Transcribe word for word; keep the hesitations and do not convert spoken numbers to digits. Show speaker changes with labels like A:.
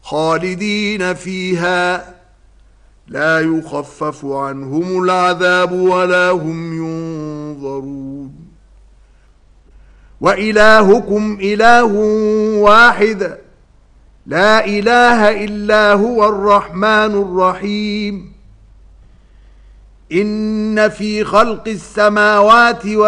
A: خالدين فيها لا يخفف عنهم العذاب ولا هم ينظرون وإلهكم إله واحد لا إله إلا هو الرحمن الرحيم إن في خلق السماوات